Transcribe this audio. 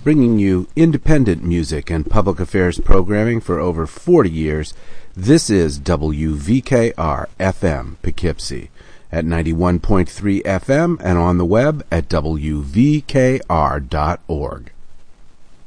bringing you independent music and public affairs programming for over 40 years. This is WVKR-FM Poughkeepsie at 91.3 FM and on the web at WVKR.org.